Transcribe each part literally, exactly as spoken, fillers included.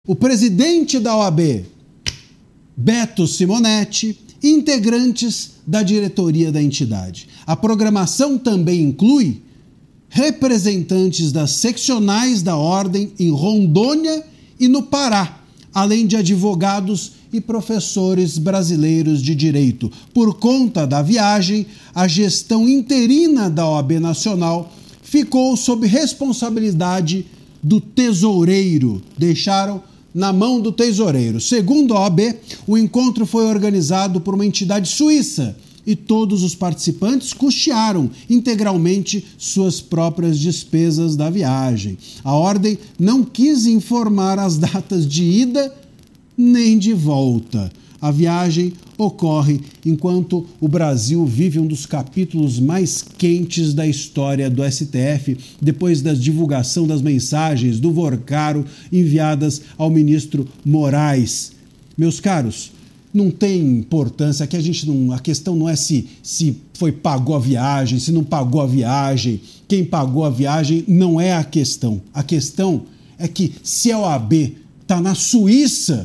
O presidente da O A B, Beto Simonetti, e integrantes da diretoria da entidade. A programação também inclui representantes das seccionais da ordem em Rondônia e no Pará, além de advogados e professores brasileiros de direito. Por conta da viagem, a gestão interina da O A B Nacional ficou sob responsabilidade do tesoureiro. Deixaram na mão do tesoureiro. Segundo a O A B, o encontro foi organizado por uma entidade suíça e todos os participantes custearam integralmente suas próprias despesas da viagem. A ordem não quis informar as datas de ida nem de volta. A viagem ocorre enquanto o Brasil vive um dos capítulos mais quentes da história do S T F, depois da divulgação das mensagens do Vorcaro enviadas ao ministro Moraes. Meus caros, não tem importância, aqui a, gente não, a questão não é se, se foi pagou a viagem, se não pagou a viagem, quem pagou a viagem não é a questão. A questão é que se a O A B está na Suíça,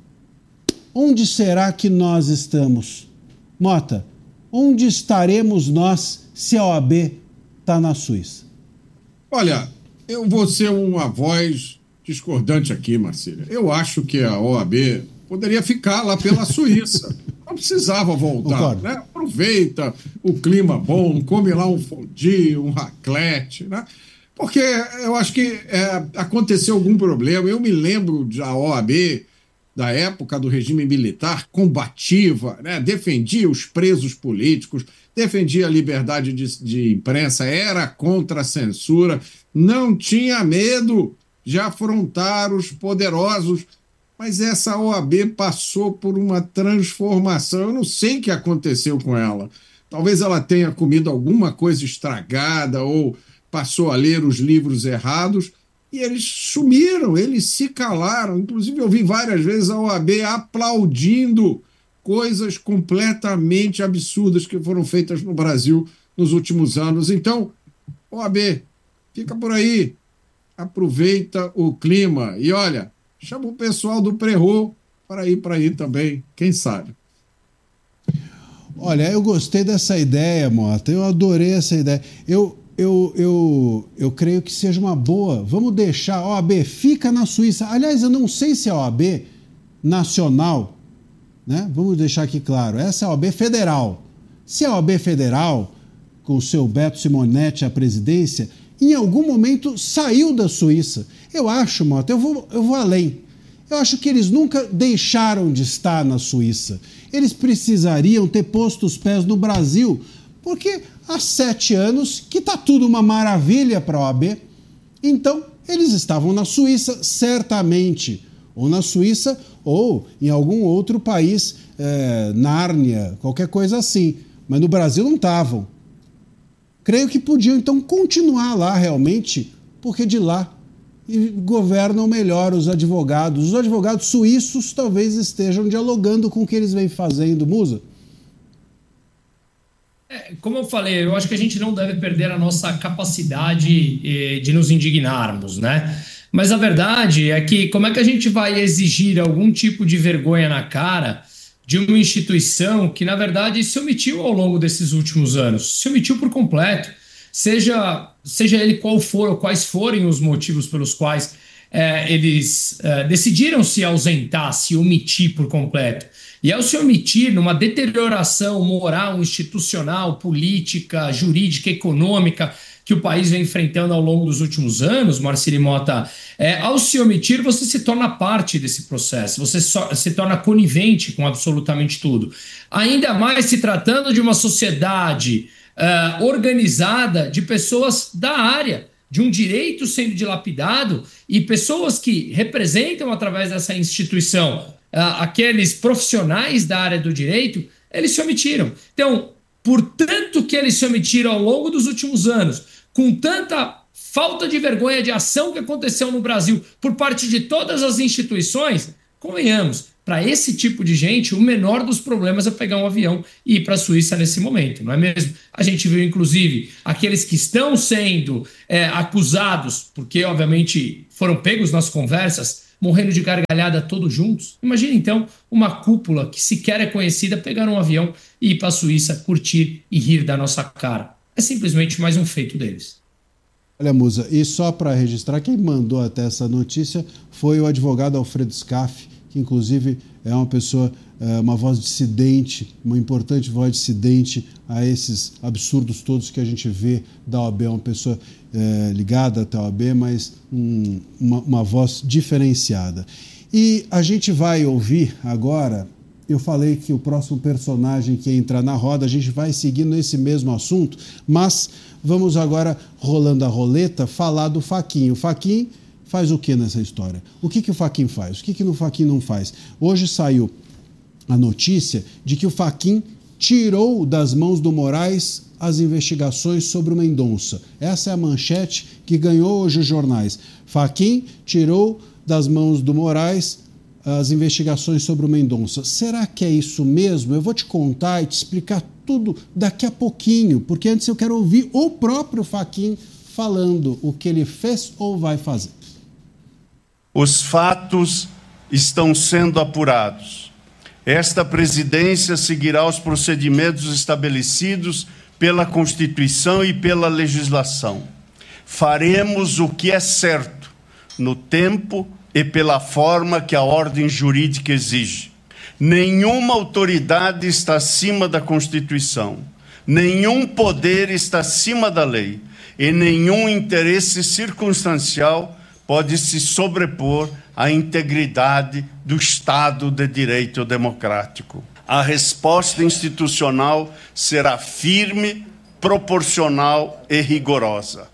onde será que nós estamos? Mota, onde estaremos nós se a O A B está na Suíça? Olha, eu vou ser uma voz discordante aqui, Marcília. Eu acho que a O A B poderia ficar lá pela Suíça. Não precisava voltar, né? Aproveita o clima bom, come lá um fondue, um raclette, né? Porque eu acho que é, aconteceu algum problema. Eu me lembro da O A B da época do regime militar, combativa, né? Defendia os presos políticos, defendia a liberdade de, de imprensa, era contra a censura, não tinha medo de afrontar os poderosos, mas essa O A B passou por uma transformação. Eu não sei o que aconteceu com ela. Talvez ela tenha comido alguma coisa estragada ou passou a ler os livros errados, e eles sumiram, eles se calaram. Inclusive, eu vi várias vezes a O A B aplaudindo coisas completamente absurdas que foram feitas no Brasil nos últimos anos. Então, O A B, fica por aí, aproveita o clima. E olha, chama o pessoal do Prerro para ir para aí também, quem sabe. Olha, eu gostei dessa ideia, Mota, eu adorei essa ideia. Eu... Eu, eu, eu creio que seja uma boa. Vamos deixar a O A B, fica na Suíça. Aliás, eu não sei se é a O A B nacional, né? Vamos deixar aqui claro. Essa é a O A B federal. Se é a O A B federal, com o seu Beto Simonetti à presidência, em algum momento saiu da Suíça. Eu acho, Mota, eu vou, eu vou além. Eu acho que eles nunca deixaram de estar na Suíça. Eles precisariam ter posto os pés no Brasil, porque há sete anos que está tudo uma maravilha para a O A B. Então, eles estavam na Suíça, certamente. Ou na Suíça, ou em algum outro país, é, Nárnia, qualquer coisa assim. Mas no Brasil não estavam. Creio que podiam, então, continuar lá realmente, porque de lá governam melhor os advogados. Os advogados suíços talvez estejam dialogando com o que eles vêm fazendo, Musa. É, como eu falei, eu acho que a gente não deve perder a nossa capacidade eh, de nos indignarmos, né? Mas a verdade é que como é que a gente vai exigir algum tipo de vergonha na cara de uma instituição que, na verdade, se omitiu ao longo desses últimos anos, se omitiu por completo, seja, seja ele qual for ou quais forem os motivos pelos quais eh, eles eh, decidiram se ausentar, se omitir por completo. E ao se omitir numa deterioração moral, institucional, política, jurídica, econômica que o país vem enfrentando ao longo dos últimos anos, Marcílio Mota, é, ao se omitir você se torna parte desse processo, você so, se torna conivente com absolutamente tudo. Ainda mais se tratando de uma sociedade uh, organizada de pessoas da área, de um direito sendo dilapidado e pessoas que representam através dessa instituição Uh, aqueles profissionais da área do direito, eles se omitiram. Então, por tanto que eles se omitiram ao longo dos últimos anos, com tanta falta de vergonha de ação que aconteceu no Brasil por parte de todas as instituições, convenhamos, para esse tipo de gente, o menor dos problemas é pegar um avião e ir para a Suíça nesse momento, não é mesmo? A gente viu, inclusive, aqueles que estão sendo é, acusados, porque, obviamente, foram pegos nas conversas, morrendo de gargalhada todos juntos. Imagina então uma cúpula que sequer é conhecida pegar um avião e ir para a Suíça curtir e rir da nossa cara. É simplesmente mais um feito deles. Olha, Musa, e só para registrar, quem mandou até essa notícia foi o advogado Alfredo Scaff, que inclusive é uma pessoa, é uma voz dissidente, uma importante voz dissidente a esses absurdos todos que a gente vê da O A B. É uma pessoa é, ligada até a O A B, mas um, uma, uma voz diferenciada. E a gente vai ouvir agora, eu falei que o próximo personagem que ia entrar na roda, a gente vai seguir nesse mesmo assunto, mas vamos agora, rolando a roleta, falar do Fachin. O Fachin faz o que nessa história? O que, que o Fachin faz? O que, que o Fachin não faz? Hoje saiu a notícia de que o Fachin tirou das mãos do Moraes as investigações sobre o Mendonça. Essa é a manchete que ganhou hoje os jornais. Fachin tirou das mãos do Moraes as investigações sobre o Mendonça. Será que é isso mesmo? Eu vou te contar e te explicar tudo daqui a pouquinho, porque antes eu quero ouvir o próprio Fachin falando o que ele fez ou vai fazer. Os fatos estão sendo apurados. Esta presidência seguirá os procedimentos estabelecidos pela Constituição e pela legislação. Faremos o que é certo, no tempo e pela forma que a ordem jurídica exige. Nenhuma autoridade está acima da Constituição, nenhum poder está acima da lei e nenhum interesse circunstancial pode se sobrepor à integridade do Estado de Direito Democrático. A resposta institucional será firme, proporcional e rigorosa.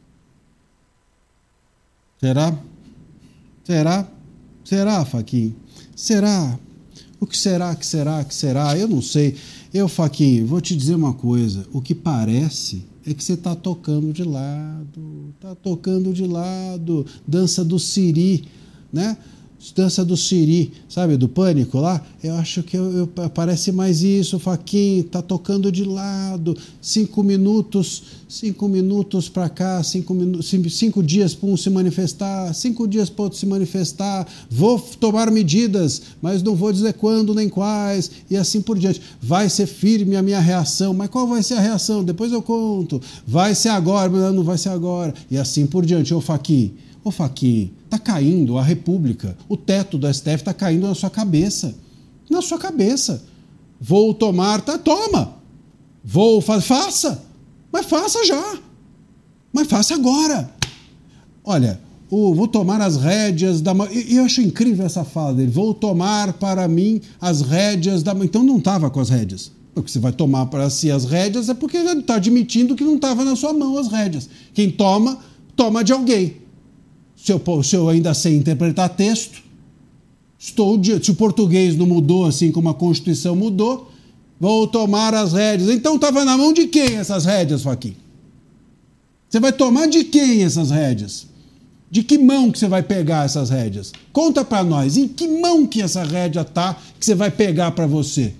Será? Será? Será, Fachin? Será? O que será, que será, que será? Eu não sei. Eu, Fachin, vou te dizer uma coisa. O que parece é que você está tocando de lado. Está tocando de lado. Dança do Siri, né? Dança do Siri, sabe, do Pânico lá? Eu acho que eu, eu, parece mais isso, Fachin, tá tocando de lado, cinco minutos, cinco minutos para cá, cinco, minu cinco, cinco dias para um se manifestar, cinco dias para outro se manifestar, vou tomar medidas, mas não vou dizer quando nem quais, e assim por diante. Vai ser firme a minha reação, mas qual vai ser a reação? Depois eu conto. Vai ser agora, mas não vai ser agora, e assim por diante. Ô, Fachin, ô, Fachin, está caindo a República, o teto do S T F está caindo na sua cabeça, na sua cabeça. Vou tomar, tá, toma. Vou, fa faça, mas faça já, mas faça agora. Olha, o, vou tomar as rédeas da... E eu acho incrível essa fala dele, vou tomar para mim as rédeas da... Então não estava com as rédeas. Porque você vai tomar para si as rédeas é porque já está admitindo que não estava na sua mão as rédeas. Quem toma, toma de alguém. Se eu, se eu ainda sei interpretar texto, estou de, se o português não mudou assim como a Constituição mudou, vou tomar as rédeas. Então estava na mão de quem essas rédeas, Fachin? Você vai tomar de quem essas rédeas? De que mão que você vai pegar essas rédeas? Conta para nós, em que mão que essa rédea tá que você vai pegar para você?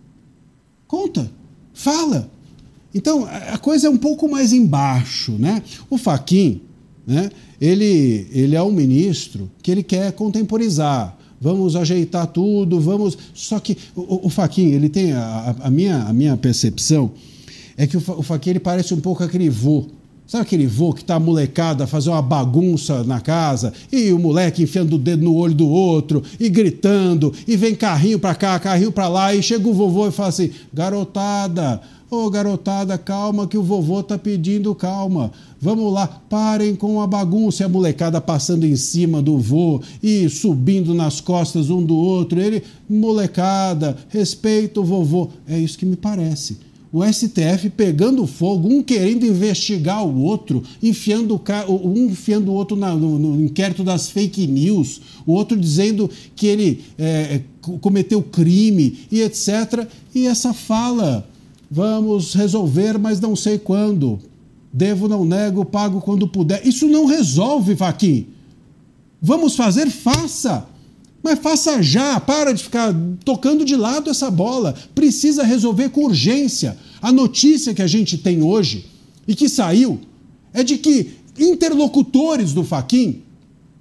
Conta, fala. Então, a coisa é um pouco mais embaixo, né? O Fachin, né? Ele, ele é um ministro que ele quer contemporizar. Vamos ajeitar tudo, vamos... Só que o, o Fachin, ele tem... A, a, minha, a minha percepção é que o, o Fachin, ele parece um pouco aquele vô. Sabe aquele vô que tá a molecada a fazer uma bagunça na casa e o moleque enfiando o dedo no olho do outro e gritando e vem carrinho pra cá, carrinho pra lá e chega o vovô e fala assim, garotada... Ô, oh, garotada, calma que o vovô tá pedindo calma. Vamos lá, parem com a bagunça. E a molecada passando em cima do vô e subindo nas costas um do outro. Ele, molecada, respeita o vovô. É isso que me parece. O S T F pegando fogo, um querendo investigar o outro, enfiando um enfiando o outro na, no, no inquérito das fake news, o outro dizendo que ele é, cometeu crime e etcétera. E essa fala... Vamos resolver, mas não sei quando. Devo, não nego, pago quando puder. Isso não resolve, Fachin. Vamos fazer, faça. Mas faça já. Para de ficar tocando de lado essa bola. Precisa resolver com urgência. A notícia que a gente tem hoje, e que saiu, é de que interlocutores do Fachin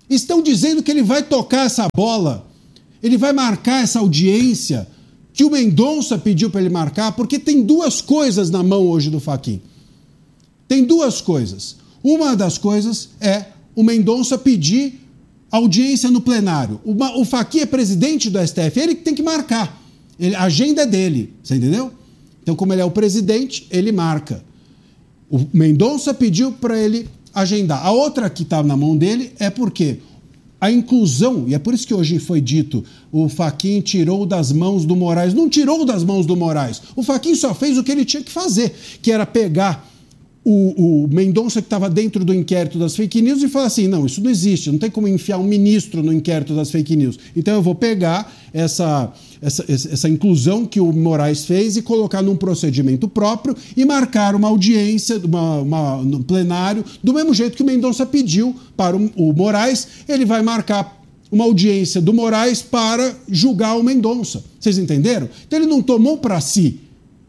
Estão dizendo que ele vai tocar essa bola, ele vai marcar essa audiência que o Mendonça pediu para ele marcar, porque tem duas coisas na mão hoje do Fachin. Tem duas coisas. Uma das coisas é o Mendonça pedir audiência no plenário. O, o Fachin é presidente do S T F, ele que tem que marcar. Ele, a agenda é dele, você entendeu? Então, como ele é o presidente, ele marca. O Mendonça pediu para ele agendar. A outra que está na mão dele é porque a inclusão, e é por isso que hoje foi dito, o Fachin tirou das mãos do Moraes. Não tirou das mãos do Moraes. O Fachin só fez o que ele tinha que fazer, que era pegar o, o Mendonça, que estava dentro do inquérito das fake news, e falar assim, não, isso não existe, não tem como enfiar um ministro no inquérito das fake news. Então eu vou pegar essa, essa, essa inclusão que o Moraes fez e colocar num procedimento próprio e marcar uma audiência uma, uma, no plenário, do mesmo jeito que o Mendonça pediu para o, o Moraes, ele vai marcar uma audiência do Moraes para julgar o Mendonça. Vocês entenderam? Então ele não tomou para si.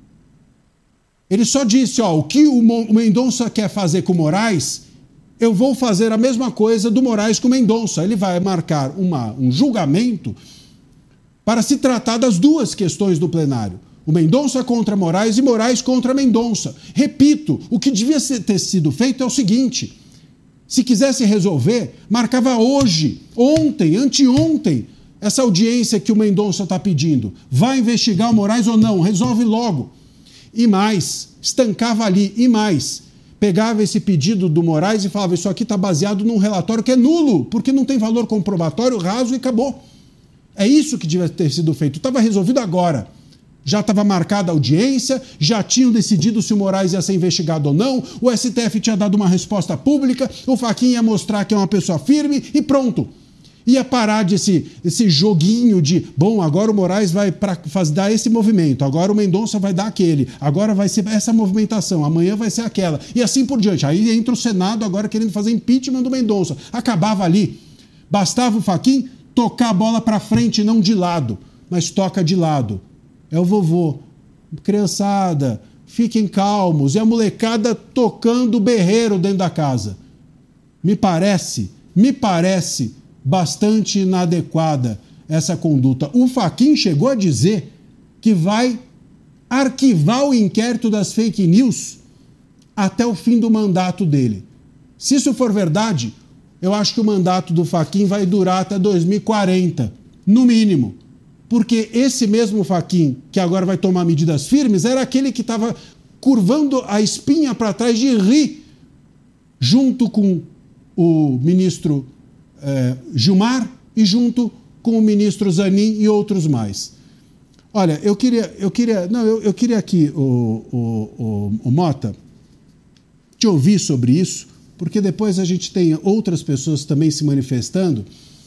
Ele só disse, ó, o que o Mendonça quer fazer com o Moraes, eu vou fazer a mesma coisa do Moraes com o Mendonça. Ele vai marcar uma, um julgamento para se tratar das duas questões do plenário. O Mendonça contra Moraes e Moraes contra Mendonça. Repito, o que devia ter sido feito é o seguinte, se quisesse resolver, marcava hoje, ontem, anteontem, essa audiência que o Mendonça está pedindo. Vai investigar o Moraes ou não? Resolve logo. E mais, estancava ali, e mais, pegava esse pedido do Moraes e falava, isso aqui está baseado num relatório que é nulo, porque não tem valor comprobatório, raso e acabou. É isso que devia ter sido feito. Estava resolvido agora. Já estava marcada a audiência, já tinham decidido se o Moraes ia ser investigado ou não, o S T F tinha dado uma resposta pública, o Fachin ia mostrar que é uma pessoa firme e pronto. Ia parar desse esse joguinho de, bom, agora o Moraes vai pra, faz, dar esse movimento, agora o Mendonça vai dar aquele, agora vai ser essa movimentação, amanhã vai ser aquela, e assim por diante. Aí entra o Senado agora querendo fazer impeachment do Mendonça. Acabava ali. Bastava o Fachin tocar a bola para frente, não de lado, mas toca de lado. É o vovô. Criançada, fiquem calmos. E a molecada tocando berreiro dentro da casa. Me parece, me parece... bastante inadequada essa conduta. O Fachin chegou a dizer que vai arquivar o inquérito das fake news até o fim do mandato dele. Se isso for verdade, eu acho que o mandato do Fachin vai durar até dois mil e quarenta, no mínimo. Porque esse mesmo Fachin, que agora vai tomar medidas firmes, era aquele que estava curvando a espinha para trás de rir, junto com o ministro É, Gilmar e junto com o ministro Zanin e outros mais. Olha, eu queria, eu queria, não, eu, eu queria aqui, o, o, o, o Mota, te ouvir sobre isso, porque depois a gente tem outras pessoas também se manifestando,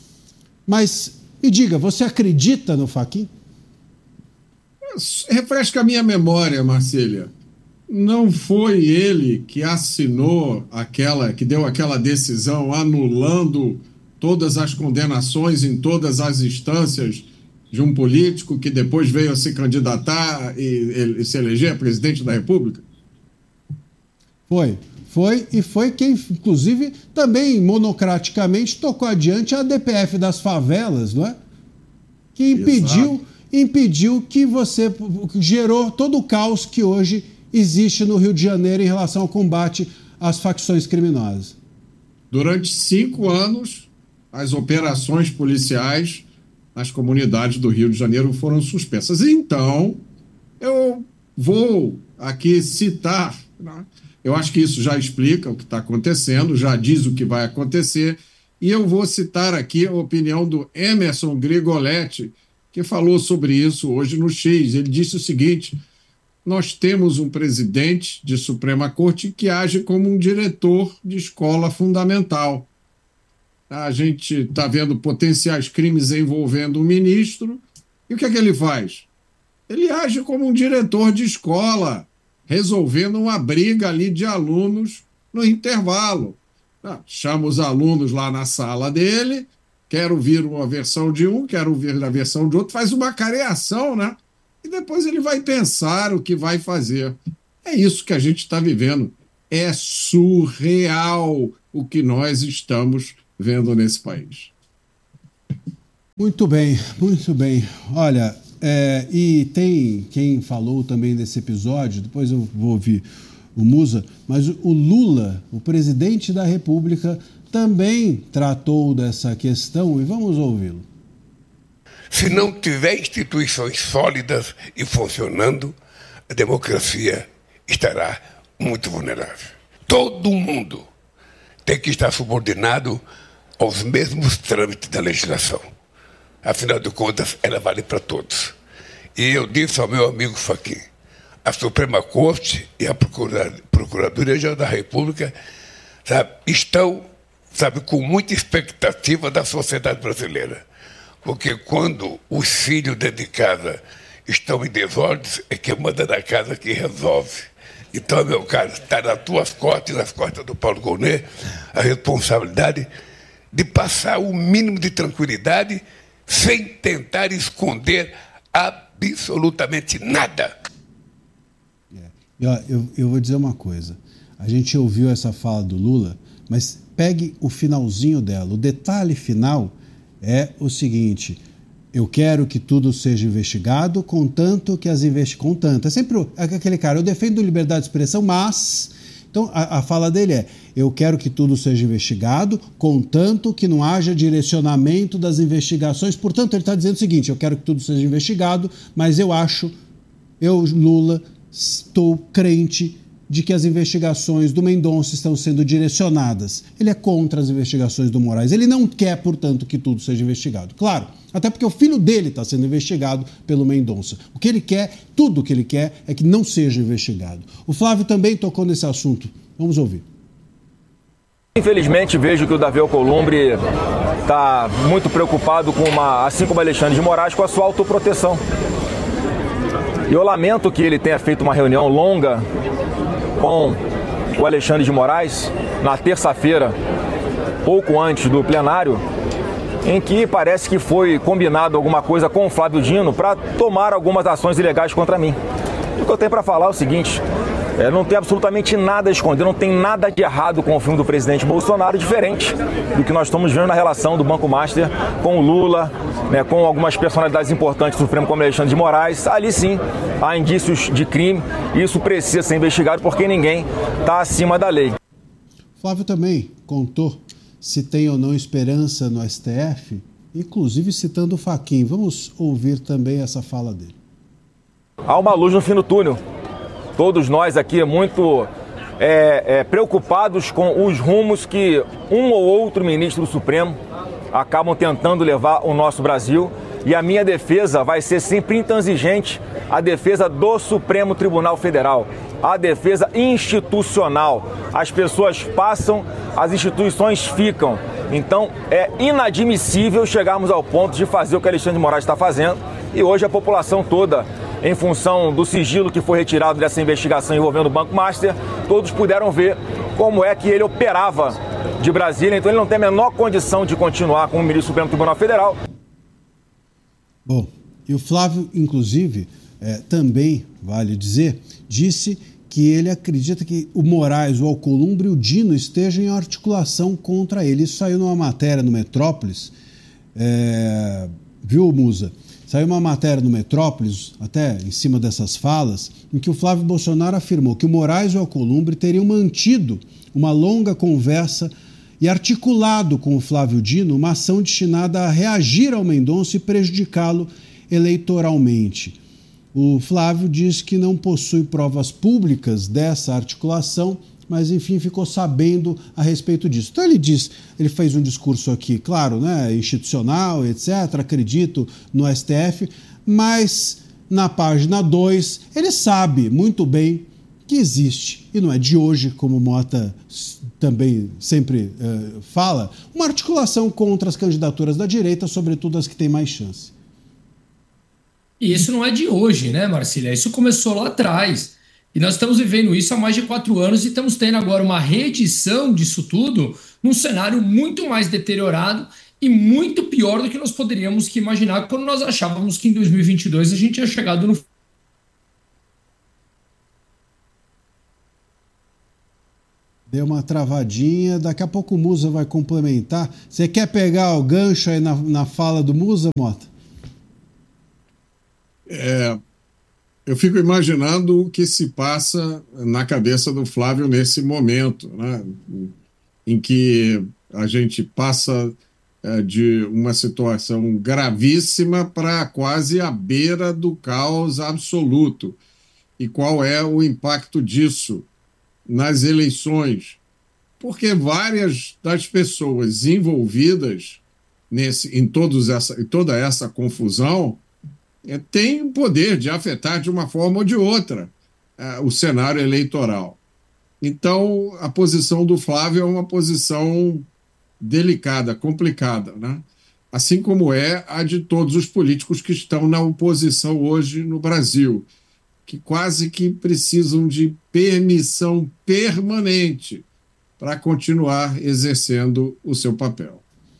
mas me diga, você acredita no Fachin? Refresca a minha memória, Marcília. Não foi ele que assinou aquela, que deu aquela decisão anulando todas as condenações em todas as instâncias de um político que depois veio a se candidatar e, e se eleger presidente da República? Foi, foi, e foi quem, inclusive, também monocraticamente tocou adiante a D P F das favelas, não é? Que impediu, impediu que você que gerou todo o caos que hoje existe no Rio de Janeiro em relação ao combate às facções criminosas. Durante cinco anos, as operações policiais nas comunidades do Rio de Janeiro foram suspensas. Então, eu vou aqui citar, né? Eu acho que isso já explica o que está acontecendo, já diz o que vai acontecer, e eu vou citar aqui a opinião do Emerson Grigoletti, que falou sobre isso hoje no X. Ele disse o seguinte: nós temos um presidente de Suprema Corte que age como um diretor de escola fundamental. A gente está vendo potenciais crimes envolvendo o ministro, e o que é que ele faz? Ele age como um diretor de escola, resolvendo uma briga ali de alunos no intervalo. Chama os alunos lá na sala dele, quero ouvir uma versão de um, quero ouvir a versão de outro, faz uma careação, né? E depois ele vai pensar o que vai fazer. É isso que a gente está vivendo. É surreal o que nós estamos vendo nesse país. Muito bem, muito bem. Olha, é, e tem quem falou também desse episódio, depois eu vou ouvir o Musa, mas o Lula, o presidente da República, também tratou dessa questão e vamos ouvi-lo. Se não tiver instituições sólidas e funcionando, a democracia estará muito vulnerável. Todo mundo tem que estar subordinado aos mesmos trâmites da legislação. Afinal de contas, ela vale para todos. E eu disse ao meu amigo Fachin, a Suprema Corte e a Procuradoria-Geral da República, sabe, estão, sabe, com muita expectativa da sociedade brasileira. Porque quando os filhos dentro de casa estão em desordens, é que manda da casa que resolve. Então, meu caro, está nas tuas costas e nas costas do Paulo Gonet a responsabilidade de passar o mínimo de tranquilidade sem tentar esconder absolutamente nada. É. Eu, eu vou dizer uma coisa. A gente ouviu essa fala do Lula, mas pegue o finalzinho dela. O detalhe final é o seguinte: eu quero que tudo seja investigado, contanto que as investi... contanto. É sempre aquele cara, eu defendo liberdade de expressão, mas... Então, a, a fala dele é, eu quero que tudo seja investigado, contanto que não haja direcionamento das investigações. Portanto, ele está dizendo o seguinte, eu quero que tudo seja investigado, mas eu acho, eu, Lula, estou crente de que as investigações do Mendonça estão sendo direcionadas. Ele é contra as investigações do Moraes. Ele não quer, portanto, que tudo seja investigado. Claro, até porque o filho dele está sendo investigado pelo Mendonça. O que ele quer, tudo o que ele quer, é que não seja investigado. O Flávio também tocou nesse assunto. Vamos ouvir. Infelizmente, vejo que o Davi Alcolumbre está muito preocupado com uma, assim como Alexandre de Moraes, com a sua autoproteção. E eu lamento que ele tenha feito uma reunião longa com o Alexandre de Moraes na terça-feira, pouco antes do plenário, em que parece que foi combinado alguma coisa com o Flávio Dino para tomar algumas ações ilegais contra mim. O que eu tenho para falar é o seguinte, é, não tem absolutamente nada a esconder, não tem nada de errado com o filme do presidente Bolsonaro, diferente do que nós estamos vendo na relação do Banco Master com o Lula, né, com algumas personalidades importantes do Supremo, como Alexandre de Moraes. Ali sim há indícios de crime, isso precisa ser investigado porque ninguém está acima da lei. Flávio também contou se tem ou não esperança no S T F, inclusive citando o Fachin. Vamos ouvir também essa fala dele. Há uma luz no fim do túnel. Todos nós aqui muito é, é, preocupados com os rumos que um ou outro ministro do Supremo acabam tentando levar o nosso Brasil. E a minha defesa vai ser sempre intransigente, a defesa do Supremo Tribunal Federal, a defesa institucional. As pessoas passam, as instituições ficam. Então é inadmissível chegarmos ao ponto de fazer o que Alexandre de Moraes está fazendo. E hoje a população toda, em função do sigilo que foi retirado dessa investigação envolvendo o Banco Master, todos puderam ver como é que ele operava de Brasília. Então ele não tem a menor condição de continuar como ministro do Supremo Tribunal Federal. Bom, e o Flávio, inclusive, é, também, vale dizer, disse que ele acredita que o Moraes, o Alcolumbre e o Dino estejam em articulação contra ele. Isso saiu numa matéria no Metrópolis, é, viu, Musa? Saiu uma matéria no Metrópolis, até em cima dessas falas, em que o Flávio Bolsonaro afirmou que o Moraes e o Alcolumbre teriam mantido uma longa conversa e articulado com o Flávio Dino uma ação destinada a reagir ao Mendonça e prejudicá-lo eleitoralmente. O Flávio diz que não possui provas públicas dessa articulação, mas enfim ficou sabendo a respeito disso. Então ele diz, ele fez um discurso aqui, claro, né, institucional, etcétera, acredito no S T F, mas na página dois ele sabe muito bem que existe, e não é de hoje, como o Mota também sempre uh, fala, uma articulação contra as candidaturas da direita, sobretudo as que têm mais chance. E isso não é de hoje, né, Marcília? Isso começou lá atrás. E nós estamos vivendo isso há mais de quatro anos e estamos tendo agora uma reedição disso tudo num cenário muito mais deteriorado e muito pior do que nós poderíamos que imaginar quando nós achávamos que em dois mil e vinte e dois a gente tinha chegado no Deu uma travadinha, daqui a pouco o Musa vai complementar. Você quer pegar o gancho aí na, na fala do Musa, Mota? É, eu fico imaginando o que se passa na cabeça do Flávio nesse momento, né? Em que a gente passa é, de uma situação gravíssima para quase à beira do caos absoluto. E qual é o impacto disso nas eleições? Porque várias das pessoas envolvidas nesse, em, todos essa, em toda essa confusão é, têm o poder de afetar de uma forma ou de outra é, o cenário eleitoral. Então, a posição do Flávio é uma posição delicada, complicada, né? Assim como é a de todos os políticos que estão na oposição hoje no Brasil, que quase que precisam de permissão permanente para continuar exercendo o seu papel.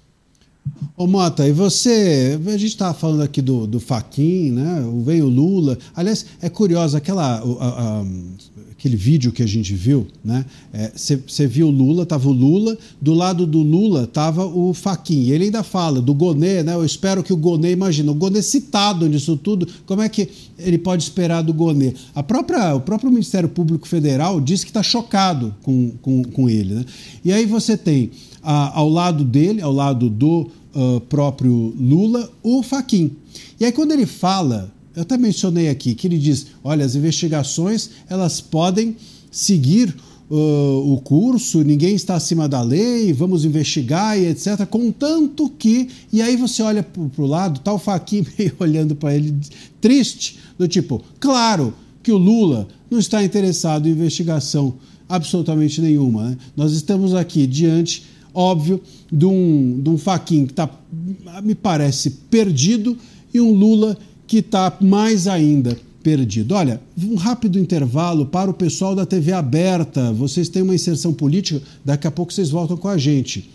Ô Mota, e você, a gente estava falando aqui do, do Fachin, né? Veio o Lula. Aliás, é curioso, aquela, a, a, aquele vídeo que a gente viu, né? Você é, viu o Lula, estava o Lula, do lado do Lula estava o Fachin. Ele ainda fala do Gonê, né? Eu espero que o Gonê, imagina, o Gonê citado nisso tudo, como é que ele pode esperar do Gonê? A própria, o próprio Ministério Público Federal diz que está chocado com, com, com ele, né? E aí você tem a, ao lado dele, ao lado do Uh, próprio Lula, o Fachin. E aí quando ele fala, eu até mencionei aqui, que ele diz, olha, as investigações, elas podem seguir uh, o curso, ninguém está acima da lei, vamos investigar e etcétera, contanto que, e aí você olha para o lado, tá o Fachin meio olhando para ele, triste, do tipo, claro que o Lula não está interessado em investigação absolutamente nenhuma, né? Nós estamos aqui diante, óbvio, de um, de um Fachin que está, me parece, perdido e um Lula que está mais ainda perdido. Olha, um rápido intervalo para o pessoal da T V aberta. Vocês têm uma inserção política, daqui a pouco vocês voltam com a gente.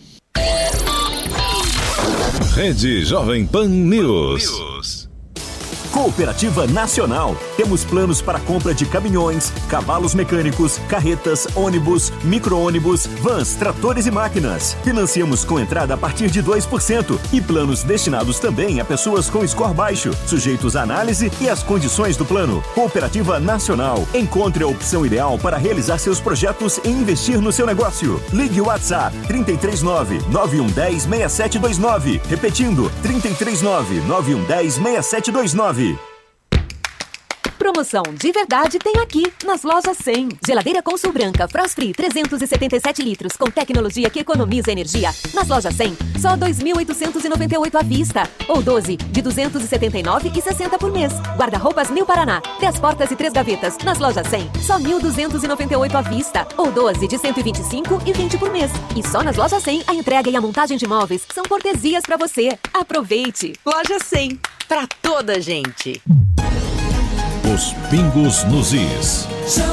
Rede Jovem Pan News. Cooperativa Nacional. Temos planos para compra de caminhões, cavalos mecânicos, carretas, ônibus, micro-ônibus, vans, tratores e máquinas. Financiamos com entrada a partir de dois por cento e planos destinados também a pessoas com score baixo, sujeitos à análise e às condições do plano. Cooperativa Nacional. Encontre a opção ideal para realizar seus projetos e investir no seu negócio. Ligue o WhatsApp trinta e três nove, nove um um zero, seis sete dois nove. Repetindo, trinta e três nove, nove um um zero, seis sete dois nove. Promoção de verdade tem aqui, nas lojas cem. Geladeira Consul Branca Frost Free trezentos e setenta e sete litros com tecnologia que economiza energia. Nas lojas cem, só dois mil oitocentos e noventa e oito à vista. Ou doze de duzentos e setenta e nove e sessenta por mês. Guarda-roupas New Paraná, dez portas e três gavetas. Nas lojas cem, só mil duzentos e noventa e oito à vista. Ou doze de cento e vinte e cinco e vinte por mês. E só nas lojas cem, a entrega e a montagem de móveis são cortesias para você. Aproveite! Loja cem, para toda gente. Os pingos nos is.